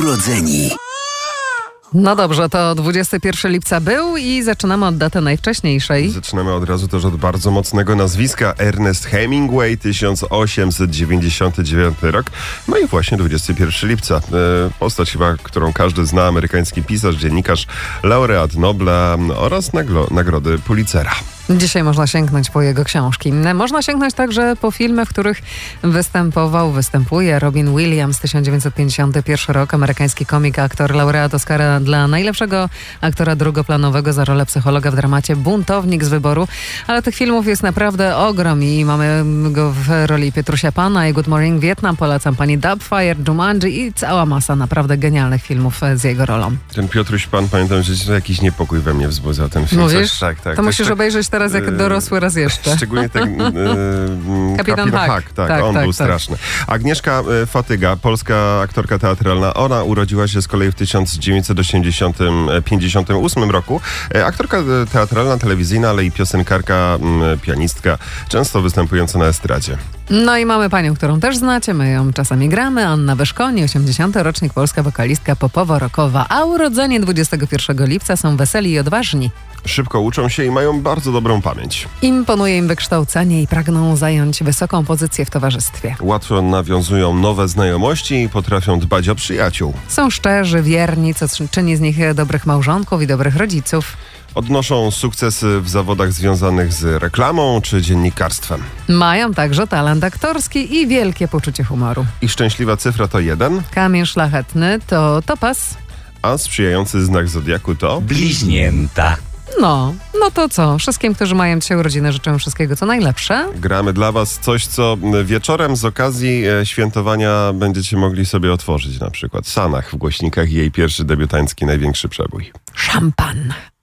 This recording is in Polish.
urodzeni. No dobrze, to 21 lipca był i zaczynamy od daty najwcześniejszej. Zaczynamy od razu też od bardzo mocnego nazwiska. Ernest Hemingway, 1899 rok. No i właśnie 21 lipca. Postać chyba, którą każdy zna, amerykański pisarz, dziennikarz, laureat Nobla oraz nagrody Pulitzera. Dzisiaj można sięgnąć po jego książki. Można sięgnąć także po filmy, w których występuje Robin Williams, 1951 rok, amerykański komik, aktor, laureat Oscara dla najlepszego aktora drugoplanowego za rolę psychologa w dramacie Buntownik z wyboru. Ale tych filmów jest naprawdę ogrom i mamy go w roli Pietrusia Pana i Good Morning Vietnam, polecam pani Dubfire, Jumanji i cała masa naprawdę genialnych filmów z jego rolą. Ten Piotruś Pan, pamiętam, że jakiś niepokój we mnie wzbudza ten film. Mówisz? Tak. To musisz obejrzeć teraz jak dorosły raz jeszcze. Szczególnie ten Kapitan Hack. Tak, on był straszny. Agnieszka Fatyga, polska aktorka teatralna, ona urodziła się z kolei w 1958 roku. Aktorka teatralna, telewizyjna, ale i piosenkarka, pianistka, często występująca na estradzie. No i mamy panią, którą też znacie, my ją czasami gramy, Anna Wyszkoni, 80. rocznik, polska wokalistka popowo-rockowa, a urodzenie 21 lipca są weseli i odważni. Szybko uczą się i mają bardzo dobrą pamięć. Imponuje im wykształcenie i pragną zająć wysoką pozycję w towarzystwie. Łatwo nawiązują nowe znajomości i potrafią dbać o przyjaciół. Są szczerzy, wierni, co czyni z nich dobrych małżonków i dobrych rodziców. Odnoszą sukcesy w zawodach związanych z reklamą czy dziennikarstwem. Mają także talent aktorski i wielkie poczucie humoru. Ich szczęśliwa cyfra to 1. Kamień szlachetny to topaz. A sprzyjający znak zodiaku to Bliźnięta. No to co? Wszystkim, którzy mają dzisiaj urodziny, życzę wszystkiego co najlepsze. Gramy dla was coś, co wieczorem z okazji świętowania będziecie mogli sobie otworzyć. Na przykład Sanach w głośnikach i jej pierwszy debiutancki największy przebój. Szampan.